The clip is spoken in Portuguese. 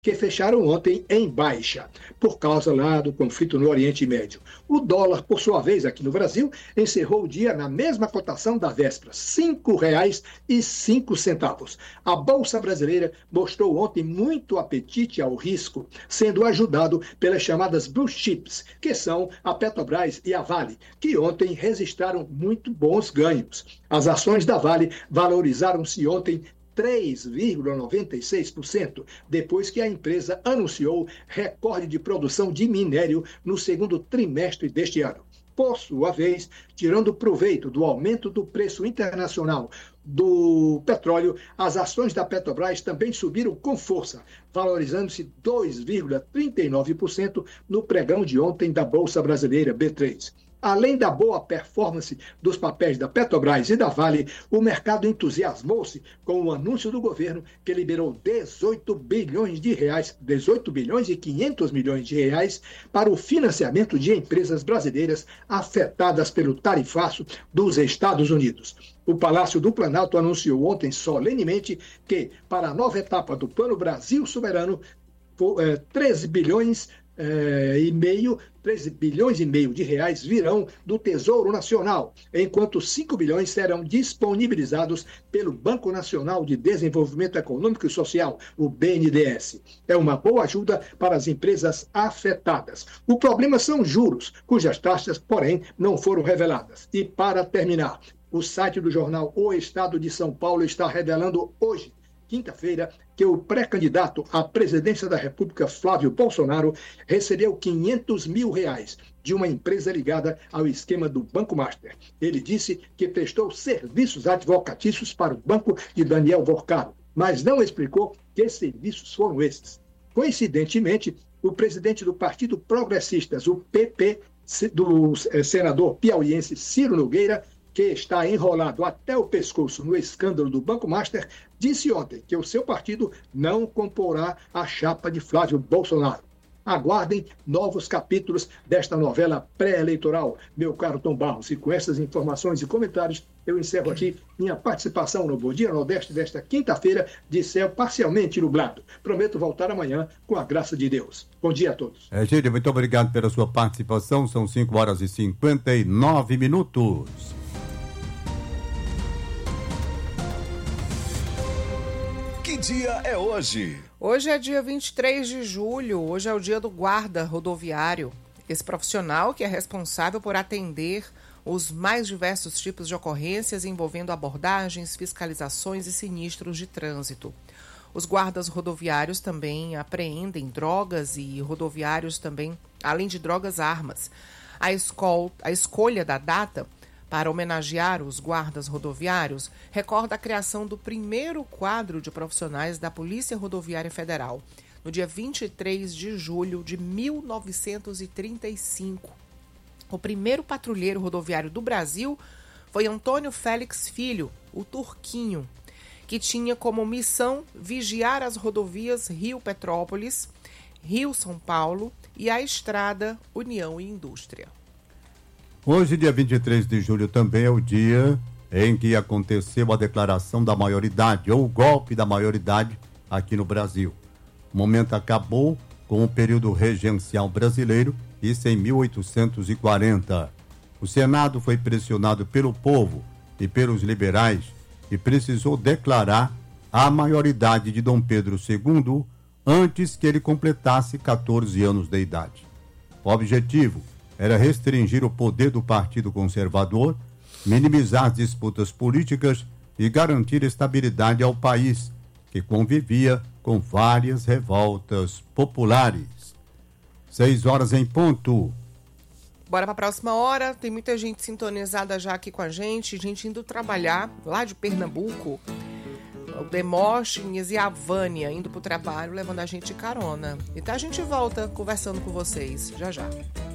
que fecharam ontem em baixa, por causa lá do conflito no Oriente Médio. O dólar, por sua vez, aqui no Brasil, encerrou o dia na mesma cotação da véspera, R$ 5,05. A Bolsa Brasileira mostrou ontem muito apetite ao risco, sendo ajudado pelas chamadas Blue Chips, que são a Petrobras e a Vale, que ontem registraram muito bons ganhos. As ações da Vale valorizaram-se ontem 3,96%, depois que a empresa anunciou recorde de produção de minério no segundo trimestre deste ano. Por sua vez, tirando proveito do aumento do preço internacional do petróleo, as ações da Petrobras também subiram com força, valorizando-se 2,39% no pregão de ontem da Bolsa Brasileira B3. Além da boa performance dos papéis da Petrobras e da Vale, o mercado entusiasmou-se com o anúncio do governo que liberou 18 bilhões e 500 milhões de reais para o financiamento de empresas brasileiras afetadas pelo tarifaço dos Estados Unidos. O Palácio do Planalto anunciou ontem solenemente que, para a nova etapa do Plano Brasil Soberano, 13 bilhões e meio de reais virão do Tesouro Nacional, enquanto 5 bilhões serão disponibilizados pelo Banco Nacional de Desenvolvimento Econômico e Social, o BNDES. É uma boa ajuda para as empresas afetadas. O problema são juros, cujas taxas, porém, não foram reveladas. E para terminar, o site do jornal O Estado de São Paulo está revelando hoje, quinta-feira, que o pré-candidato à presidência da República, Flávio Bolsonaro, recebeu R$500 mil de uma empresa ligada ao esquema do Banco Master. Ele disse que prestou serviços advocatícios para o banco de Daniel Vorcaro, mas não explicou que serviços foram esses. Coincidentemente, o presidente do Partido Progressistas, o PP, do senador piauiense Ciro Nogueira, que está enrolado até o pescoço no escândalo do Banco Master, disse ontem que o seu partido não comporá a chapa de Flávio Bolsonaro. Aguardem novos capítulos desta novela pré-eleitoral, meu caro Tom Barros. E com essas informações e comentários, eu encerro aqui minha participação no Bom Dia Nordeste desta quinta-feira, de céu parcialmente nublado. Prometo voltar amanhã com a graça de Deus. Bom dia a todos. Gente, muito obrigado pela sua participação. São 5h59. Que dia é hoje? Hoje é dia 23 de julho, hoje é o dia do guarda rodoviário. Esse profissional que é responsável por atender os mais diversos tipos de ocorrências envolvendo abordagens, fiscalizações e sinistros de trânsito. Os guardas rodoviários também apreendem drogas e rodoviários também, além de drogas, armas. A escolha da data para homenagear os guardas rodoviários, recorda a criação do primeiro quadro de profissionais da Polícia Rodoviária Federal, no dia 23 de julho de 1935. O primeiro patrulheiro rodoviário do Brasil foi Antônio Félix Filho, o Turquinho, que tinha como missão vigiar as rodovias Rio-Petrópolis, Rio-São Paulo e a estrada União e Indústria. Hoje, dia 23 de julho, também é o dia em que aconteceu a declaração da maioridade, ou o golpe da maioridade aqui no Brasil. O momento acabou com o período regencial brasileiro, isso em 1840. O Senado foi pressionado pelo povo e pelos liberais e precisou declarar a maioridade de Dom Pedro II antes que ele completasse 14 anos de idade. O objetivo era restringir o poder do Partido Conservador, minimizar as disputas políticas e garantir estabilidade ao país, que convivia com várias revoltas populares. 6h em ponto. Bora para a próxima hora, tem muita gente sintonizada já aqui com a gente indo trabalhar lá de Pernambuco. O Demóstenes e a Vânia indo para o trabalho, levando a gente de carona. Então a gente volta conversando com vocês, já já.